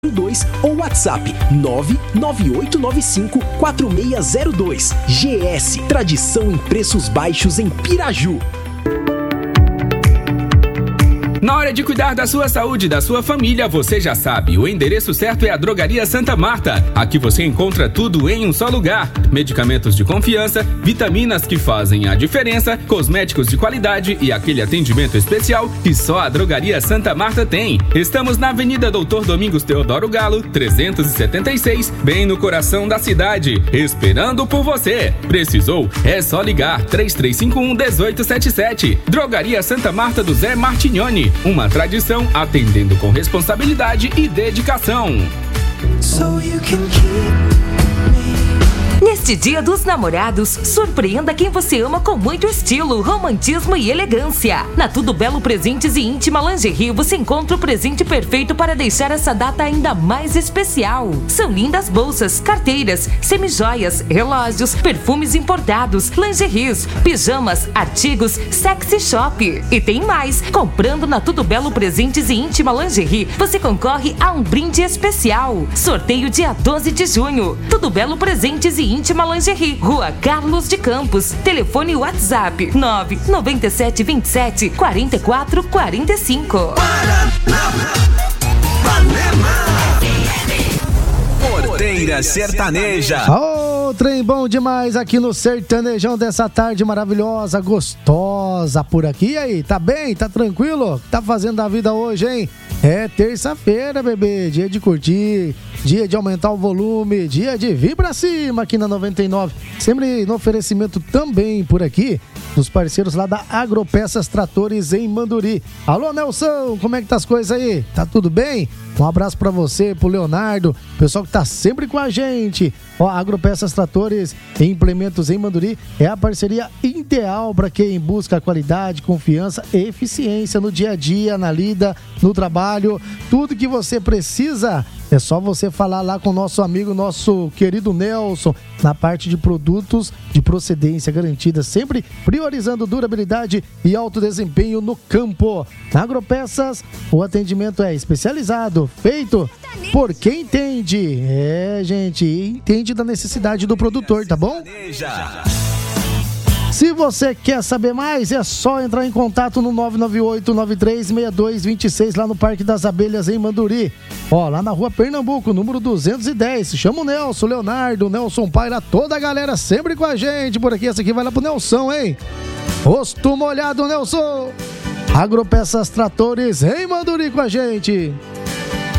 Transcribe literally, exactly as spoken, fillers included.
dois ou WhatsApp nove nove oito nove cinco quatro seis zero dois. G S, tradição em preços baixos em Piraju. Na hora de cuidar da sua saúde e da sua família, você já sabe, o endereço certo é a Drogaria Santa Marta. Aqui você encontra tudo em um só lugar. Medicamentos de confiança, vitaminas que fazem a diferença, cosméticos de qualidade e aquele atendimento especial que só a Drogaria Santa Marta tem. Estamos na Avenida Doutor Domingos Teodoro Galo, trezentos e setenta e seis, bem no coração da cidade, esperando por você. Precisou? É só ligar três três cinco um, um oito sete sete. Drogaria Santa Marta do Zé Martignoni. Uma tradição atendendo com responsabilidade e dedicação. So you can keep Neste Dia dos Namorados, surpreenda quem você ama com muito estilo, romantismo e elegância. Na Tudo Belo Presentes e Íntima Lingerie, você encontra o presente perfeito para deixar essa data ainda mais especial. São lindas bolsas, carteiras, semijoias, relógios, perfumes importados, lingeries, pijamas, artigos, sexy shop. E tem mais! Comprando na Tudo Belo Presentes e Íntima Lingerie, você concorre a um brinde especial. Sorteio dia doze de junho. Tudo Belo Presentes e Íntima Lingerie, Rua Carlos de Campos. Telefone WhatsApp nove nove sete dois sete quatro quatro quatro cinco. Porteira Sertaneja. Oh, trem bom demais aqui no Sertanejão dessa tarde maravilhosa, gostosa por aqui. E aí, tá bem? Tá tranquilo? Tá fazendo da vida hoje, hein? É terça-feira, bebê, dia de curtir, dia de aumentar o volume, dia de vir pra cima aqui na noventa e nove. Sempre no oferecimento também por aqui dos parceiros lá da Agropeças Tratores em Manduri. Alô, Nelson, como é que tá as coisas aí? Tá tudo bem? Um abraço pra você, pro Leonardo, pessoal que tá sempre com a gente. Ó, Agropeças Tratores e Implementos em Manduri é a parceria ideal para quem busca qualidade, confiança e eficiência no dia a dia, na lida, no trabalho. Tudo que você precisa é só você falar lá com o nosso amigo, nosso querido Nelson, na parte de produtos de procedência garantida, sempre priorizando durabilidade e alto desempenho no campo. Na Agropeças, o atendimento é especializado, feito por quem entende. É, gente, entende da necessidade do produtor, tá bom? Se você quer saber mais, é só entrar em contato no nove nove oito nove três seis dois dois seis lá no Parque das Abelhas, em Manduri. Ó, lá na Rua Pernambuco, número duzentos e dez. Chama o Nelson, Leonardo, Nelson Paira, toda a galera sempre com a gente por aqui. Essa aqui vai lá pro Nelson, hein? Rosto molhado, Nelson. Agropeças Tratores em Manduri com a gente.